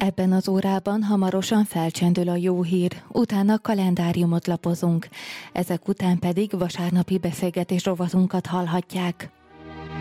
Ebben az órában hamarosan felcsendül a jó hír, utána kalendáriumot lapozunk, ezek után pedig vasárnapi beszélgetés rovatunkat hallhatják.